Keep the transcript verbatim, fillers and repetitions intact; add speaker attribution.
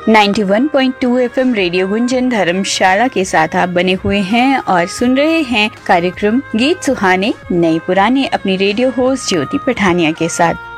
Speaker 1: इक्यानवे पॉइंट दो FM radio Gunjan धर्मशाला के साथ आप बने हुए हैं और सुन रहे हैं कार्यक्रम गीत सुहाने नए पुराने अपनी रेडियो होस्ट ज्योति पठानिया के साथ।